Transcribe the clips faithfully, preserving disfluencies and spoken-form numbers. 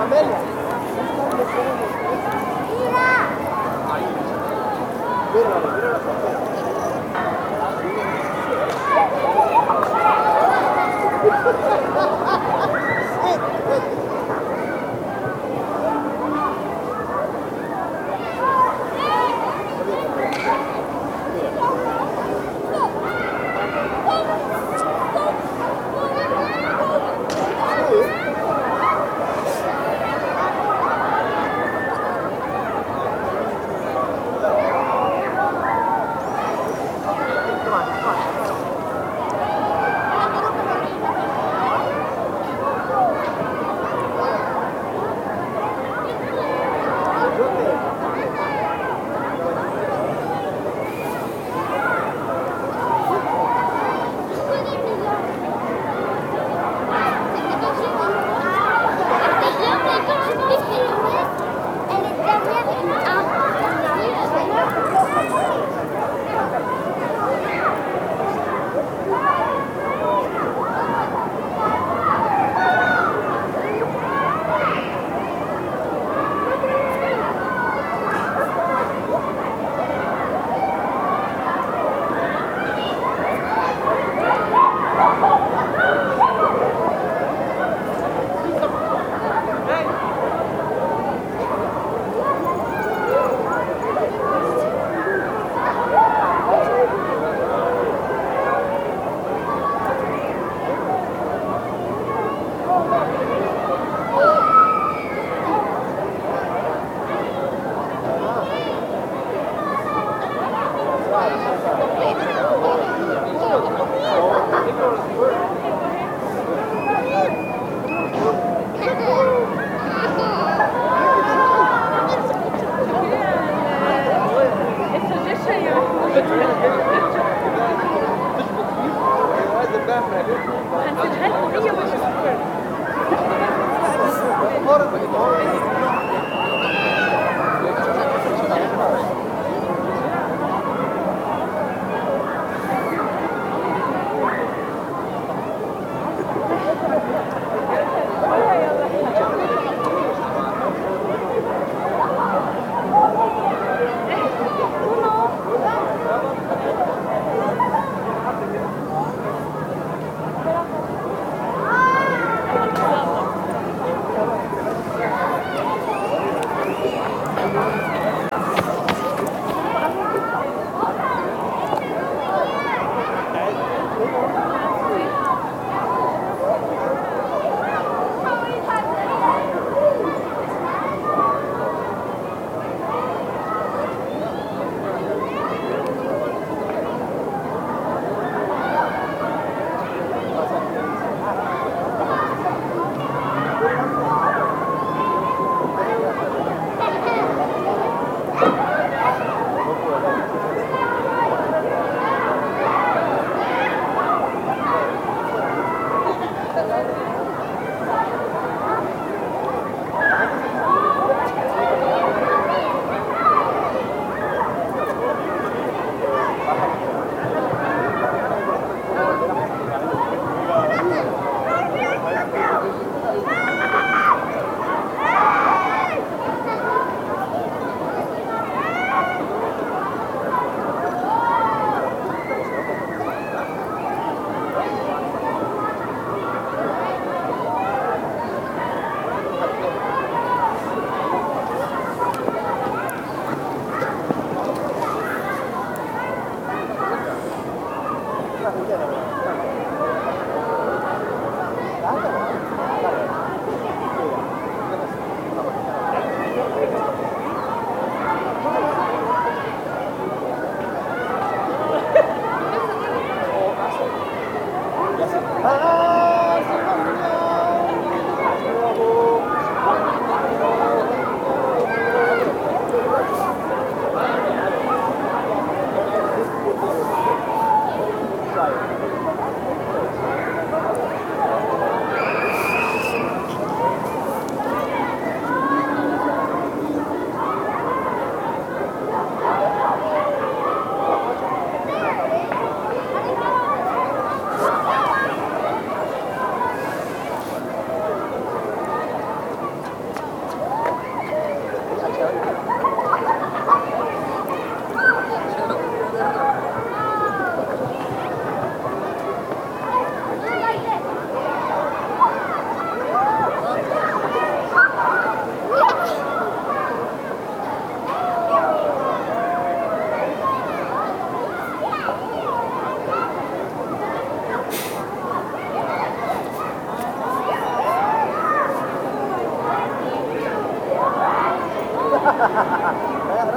Thank you.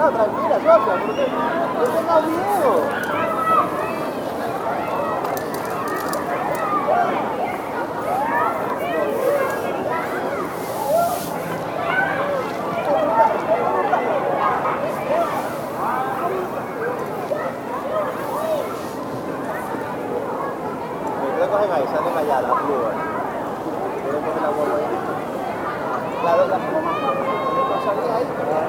No, tranquila, Sofía, porque no tengas miedo. Ustedes cogen ahí, salen allá, la pluma. Ustedes cogen la guagua ahí. Claro, la pluma. Ustedes salen ahí.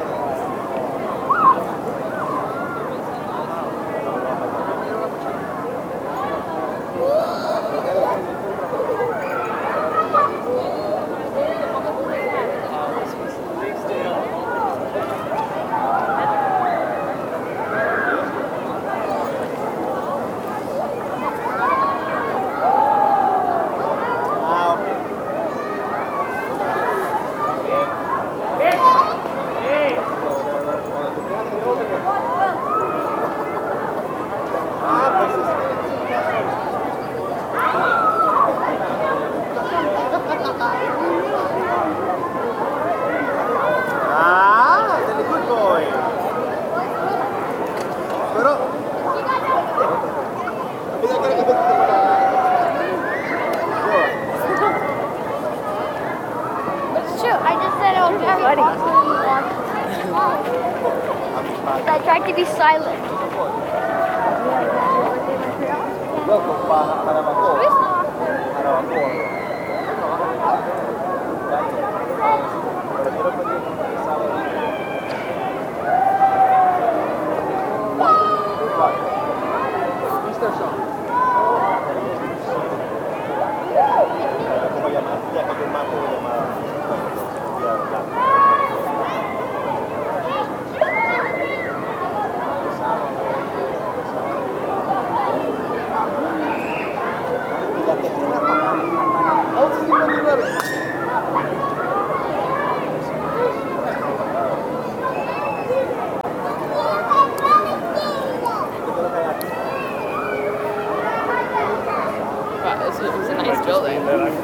I tried to be silent. Loco, para, para abajo. Para abajo. Pero quiero pedir que salga. mister Shaw. ¿Cómo llamar? Ya que yo más puedo llamar. Wow, this is a nice building.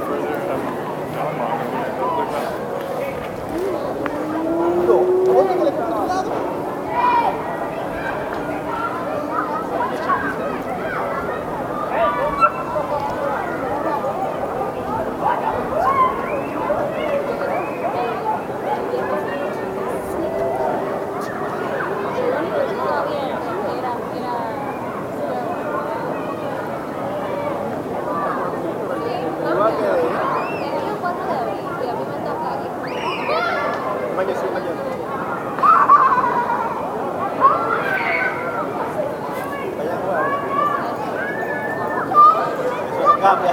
Cambia.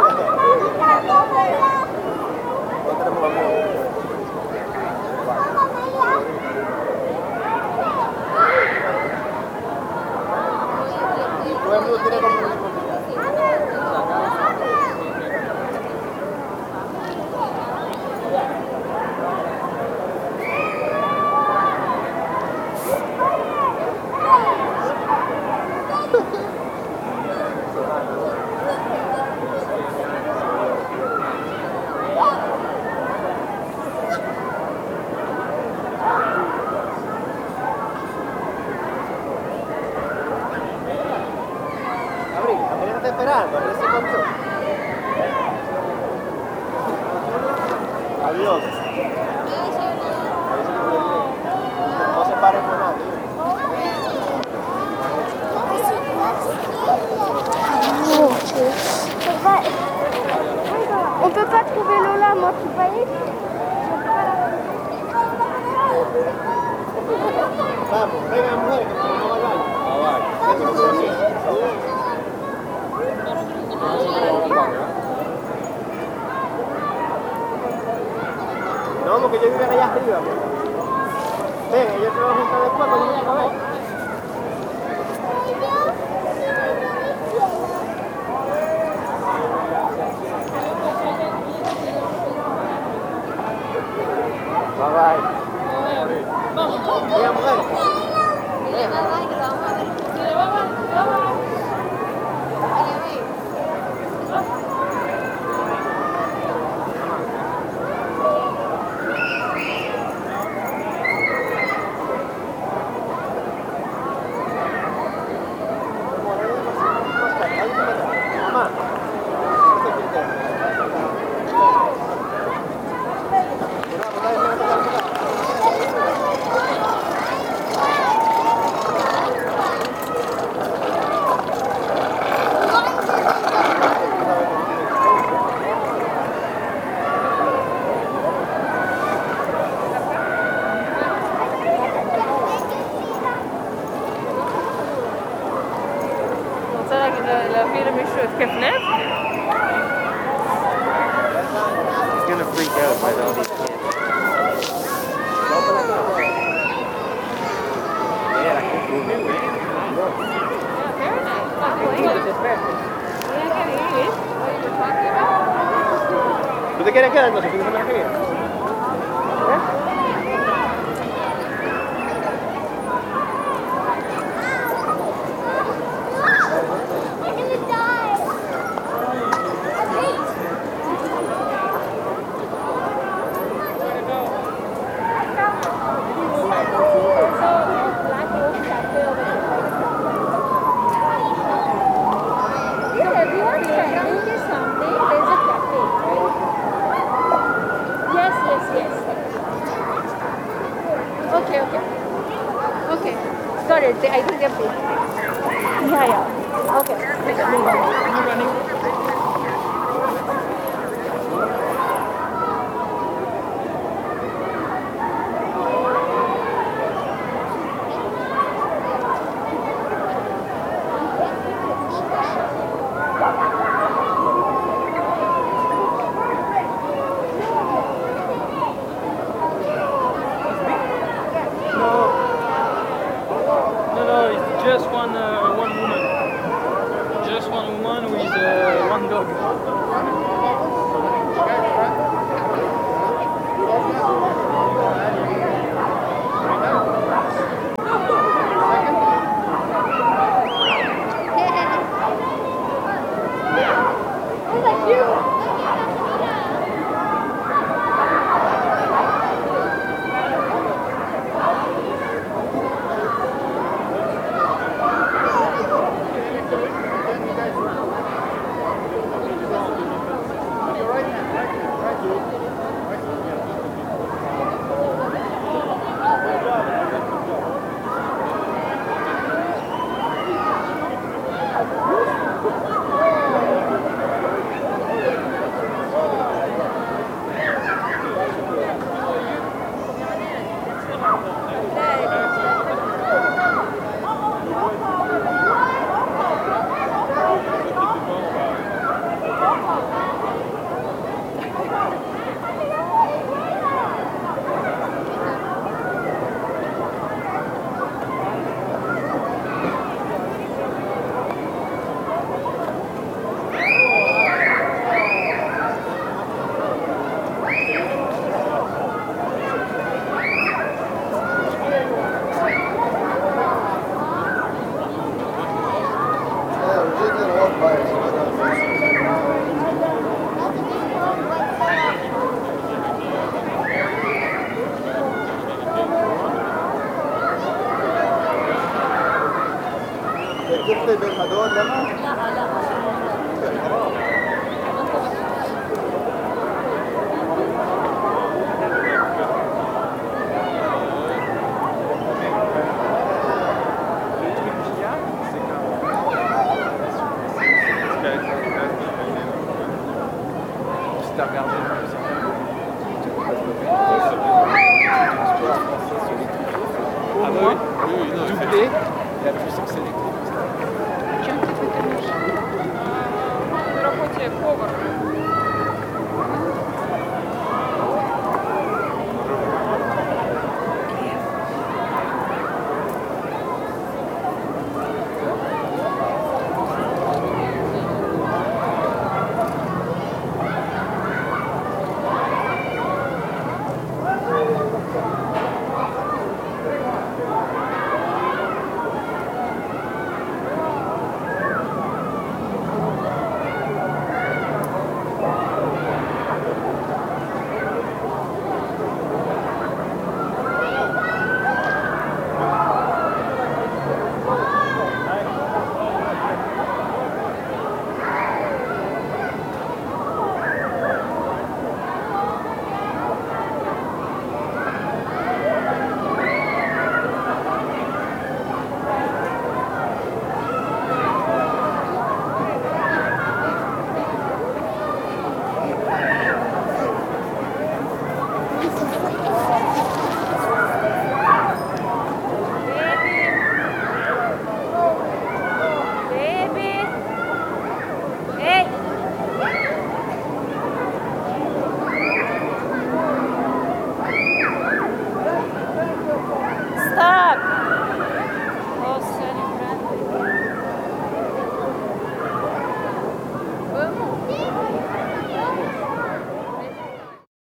No tenemos avión. Todo el mundo tiene como un esperando, recién comió. Adiós. No se pare por nadie. On peut pas trouver Lola, moi tu voyais. Vamos, venga mujer, que no vaya. Ah, vale. No, porque ellos viven allá arriba. Ven, ellos se van a juntar después cuando vengan a ver. Bye bye. Venga, mujer. Dile bye bye, que lo vamos a ver. Dile bye bye, bye bye. le méchant. Quelle fenêtre? He's gonna freak out by all these kids. Yeah, la coupe est venue, oui. ¿Tú te quieres quedar entonces? ¿Quieres una aquí? Okay, okay. Okay. Got it. I think they're big. Yeah, yeah. Okay. I'm running. No, no, it's just one, uh, one woman. Just one woman with uh, one dog. تفصل بين هدول لما؟ Ah bah oui, oui, oui, non, doublé la puissance électrique. Чем ты выкинешь? На работе повар.